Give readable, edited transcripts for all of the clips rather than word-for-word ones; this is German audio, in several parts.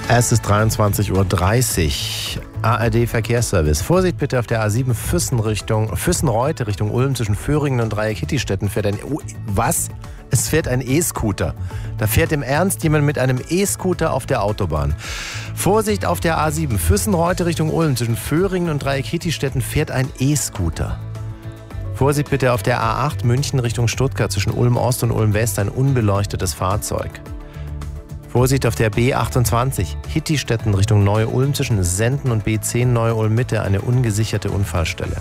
Es ist 23:30 Uhr. ARD Verkehrsservice. Vorsicht bitte auf der A7 Füssen-Reute Richtung Ulm zwischen Föhringen und Dreieck-Hittistetten fährt ein... Was? Es fährt ein E-Scooter. Da fährt im Ernst jemand mit einem E-Scooter auf der Autobahn. Vorsicht auf der A7 Füssen-Reute Richtung Ulm zwischen Föhringen und Dreieck-Hittistetten fährt ein E-Scooter. Vorsicht bitte auf der A8 München Richtung Stuttgart zwischen Ulm Ost und Ulm West ein unbeleuctetes Fahrzeug. Vorsicht auf der B28 Hittistetten Richtung Neu-Ulm zwischen Senden und B10 Neu-Ulm Mitte eine ungesicherte Unfallstelle.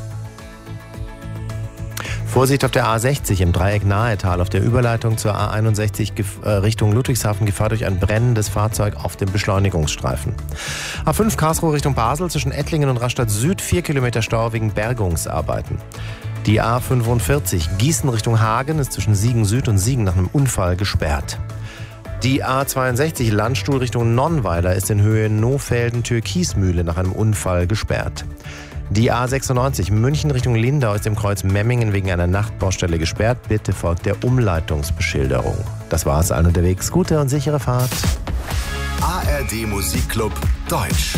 Vorsicht auf der A60 im Dreieck Nahetal auf der Überleitung zur A61 Richtung Ludwigshafen Gefahr durch ein brennendes Fahrzeug auf dem Beschleunigungsstreifen. A5 Karlsruhe Richtung Basel zwischen Ettlingen und Rastatt Süd 4 Kilometer Stau wegen Bergungsarbeiten. Die A45 Gießen Richtung Hagen ist zwischen Siegen Süd und Siegen nach einem Unfall gesperrt. Die A62 Landstuhl Richtung Nonnweiler ist in Höhe Nohfelden-Türkismühle nach einem Unfall gesperrt. Die A96 München Richtung Lindau ist im Kreuz Memmingen wegen einer Nachtbaustelle gesperrt. Bitte folgt der Umleitungsbeschilderung. Das war's, allen unterwegs. Gute und sichere Fahrt. ARD Musikclub Deutsch.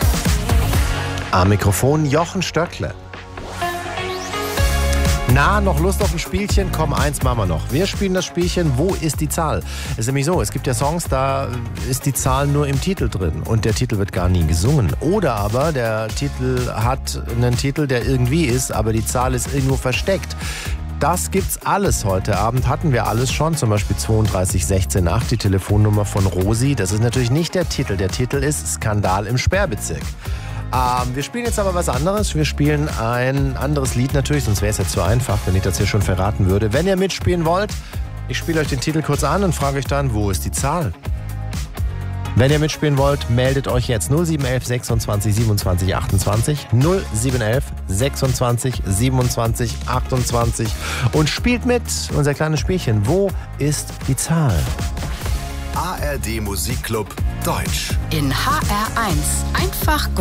Am Mikrofon Jochen Stöckle. Na, noch Lust auf ein Spielchen? Komm, eins machen wir noch. Wir spielen das Spielchen Wo ist die Zahl? Es ist nämlich so, es gibt ja Songs, da ist die Zahl nur im Titel drin und der Titel wird gar nie gesungen. Oder aber der Titel hat einen Titel, der irgendwie ist, aber die Zahl ist irgendwo versteckt. Das gibt's alles heute Abend, hatten wir alles schon, zum Beispiel 32 16 8, die Telefonnummer von Rosi. Das ist natürlich nicht der Titel ist Skandal im Sperrbezirk. Wir spielen jetzt aber was anderes. Wir spielen ein anderes Lied natürlich, sonst wäre es ja zu einfach, wenn ich das hier schon verraten würde. Wenn ihr mitspielen wollt, ich spiele euch den Titel kurz an und frage euch dann, wo ist die Zahl? Wenn ihr mitspielen wollt, meldet euch jetzt 0711 26 27 28 0711 26 27 28 und spielt mit. Unser kleines Spielchen. Wo ist die Zahl? ARD Musikclub Deutsch. In HR1 einfach